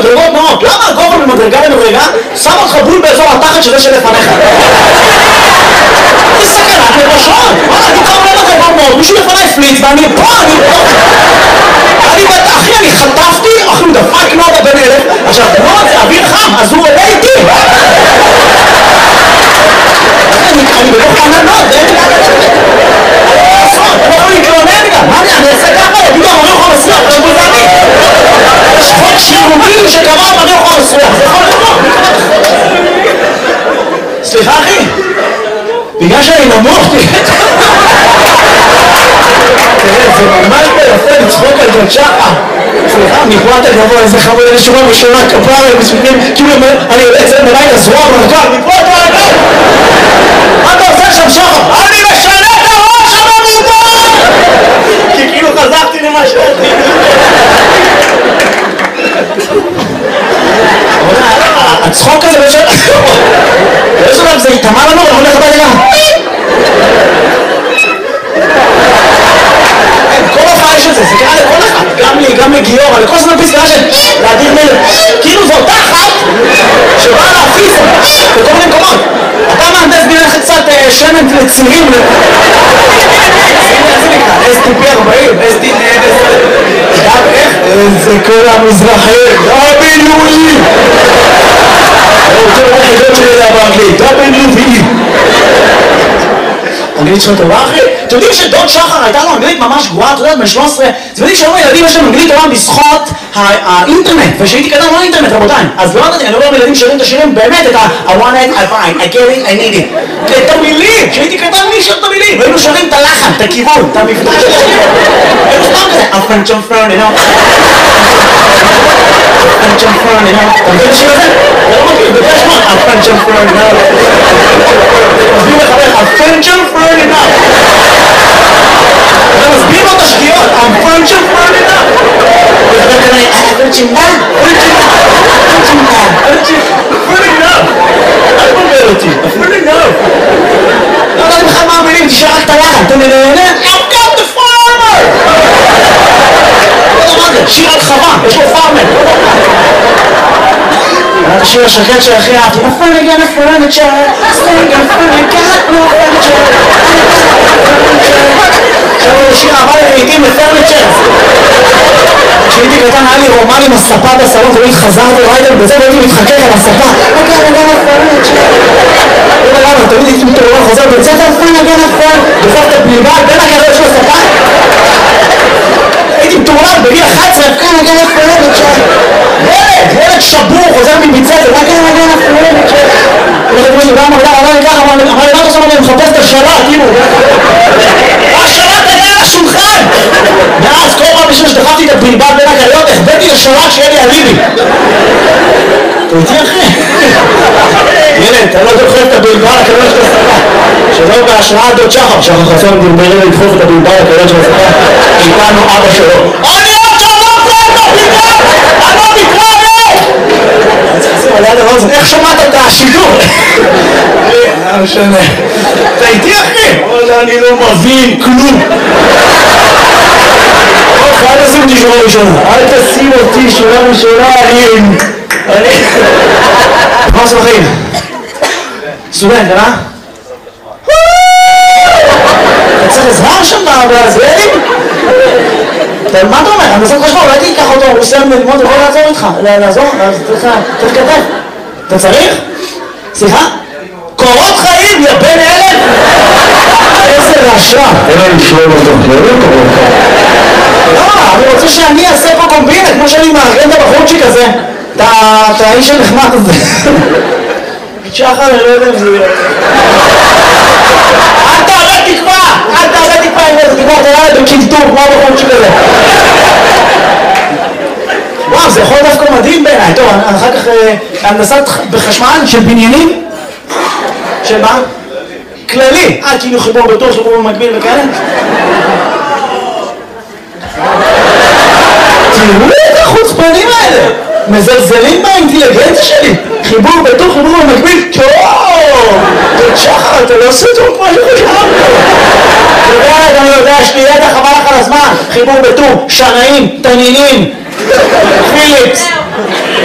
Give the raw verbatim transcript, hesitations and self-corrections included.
במדרגות נאות. למה הגובה ממדרגה למדרגה שם אותך בול באזור התחת שזה שלפניך? זה סכנת נפשות. וואלה, אני קם למדרגות נאות, מישהו לפניי פליץ ואני פה, אני פה. אני בטח, אחי, אני חטפתי, אחי, הוא דפק נודה בן אלף. עכשיו, נוד זה אוויר חם, אז הוא עולה איתי. אני בתוך עננות, אין לי לעשות, אני לא יכול להתלונן גם. מה אני אעשה ככה? יגידו, אני לא יכול לסלוח, זה בולזני. יש חוק שירותי שקבע, אני לא יכול לסלוח, זה יכול לקרות. סליחה אחי, בגלל שאני נמוך, תראה, זה ממש ביפה לצחוק על ג'ון שחר. סליחה, מפרט הגבוה, איזה חמוד, אני שומע בשונה כפרה, מספיקים, כאילו אני יוצא מלאי לזרוע מרגל, מפרט מרגל! מה אתה עושה שם שחר? אני משנה את הראש של המובר! כי כאילו חזרתי למה שאתי. הצחוק הזה בשביל... באיזו דבר זה יתאמה לנו, אנחנו הולך הביתה גם. כל הופעה יש את זה, זה קרה לכל אחד, גם לי, גם לגיורא, לכל זמן פסקה של להדיר מלך. כאילו זו אותה אחת שבאה להפיס בכל מיני מקומות. אתה מהנדס בינך קצת שמן לצירים. אס טי פי ארבעים, אס טי פי גם איך? איזה כל המזרחים, דאבליו-אי! זה היחידות שלי זה באנגלית, דאבליו-אי! אנגלית שלך טובה אחי? אתם יודעים שדוד שחר הייתה לו אנגלית ממש גרועה, אתה יודעת, בן שלוש עשרה, אתם יודעים שהיום הילדים יש להם אנגלית טובה בזכות האינטרנט, ושהייתי קטן לא האינטרנט רבותיי, אז לא יודעת, אני רואה ילדים שרים את השירים באמת את ה- I want it, I find, I get it, I need it, את המילים, שהייתי קטן מי שר את המילים, והיינו שרים את הלחן, את הכיוון, את המבטא של השיר, היינו סתם כזה, I'm French, I'm French, you know, I'm French, I'm French, you know, אתה מבין את השיר הזה? זה לא מכיר, בגלל שמות, I'm French, I'm French, you know, מסביר לחבר, I'm French, I'm French, you know, אתה מסביר לו את השגיאות, I'm French, I'm French, you know, וחבר כזה, אה, פרצ'ינדה, פרצ'ינדה, פרצ'ינדה, פרצ'ינדה, אל תבלבל אותי, פרצ'ינדה, לא יודעת לך מה המילים, תשאר רק את הלחן, אתה נהנה, I've got the farmer! לא יודע מה זה, שיר על חווה, יש לו פארמר. השיר השקט שהכי אהבתי, נפל again a furniture, staying in front of got no furniture. עכשיו הוא שיר אהבה לעיתים לפרניצ'ר. כשהייתי קטן היה לי רומן עם הספה בסלון, תמיד חזרתי רייטל בזה והייתי מתחכך על הספה. אוקיי, אני גם הפרניצ'ר. לא יודע למה, תמיד הייתי מתעורר חוזר בית ספר, פן again a furniture. בסוף את הבליבה, בין הגרש של הספה. הייתי מתעורר בגיל אחת עשרה, פן again a furniture. ילד, ילד שבור, חוזר מבית ספר, רק אין הגן הפרניצ'ר. הולכת מישהו, גם אמר לי ככה, אמר לי, מה אתה שם אני מחפש את השלט, כאילו. השלט היה על השולחן! ואז כל פעם בשביל שדחפתי את הבלבל בין הגליות, החבאתי לשלט שיהיה לי אליבי. אתה איתי אחי? ילד, אתה לא דוחף את הבלבל לקלון של הספה. שלא בהשראת דוד שחר, שחר חסון בלבלים לדחוף את הבלבל לקלון של הספה. איתנו אבא שלו. אני עוד שלא פה את הבלבל! אני לא מתראה! איך שמעת את השידור? לא משנה. אתה איתי אחי? וואלה, אני לא מבין כלום. אל תשים אותי שורה ראשונה. אל תשים אותי שורה ראשונה, אני... אני... מה עושה בחיים? סטודנט, אה? אתה צריך עזרה שם בעזריאלים? מה אתה אומר? אני עושה חשבון, אולי תיקח אותו, הוא עושה ללמוד, הוא יכול לעזור איתך, לעזור, צריך כתב. אתה צריך? סליחה? קורות חיים, יא בן אלף! איזה רשע! אין לי לשלום אותו, לא לא קורות חיים. לא, אני רוצה שאני אעשה פה קומבינה, כמו שאני מארגן את הבחורצ'יק הזה, את האיש הנחמד הזה. שחר, אני לא יודע אם זה יהיה. אל תעלה תקווה! אל תעלה תקווה עם איזה תקווה, אתה יאללה בקינטור, כמו הבחורצ'יק הזה. וואו, זה יכול דווקא מדהים בעיניי. טוב, אחר כך הנדסת בחשמל של בניינים? של מה? כללי. אה, כאילו חיבור בטוח, חיבור במקביל וכאלה? תראו את החוצפנים האלה! מזלזלים באינטליגנציה שלי! חיבור בטוח, חיבור במקביל? טוב! דוד שחר, אתה לא עושה טוב כמו שחשבתי! אתה יודע, אני יודע, יש לי ידע חבל לך על הזמן! חיבור בטוח, שנאים, תנינים! פיליפס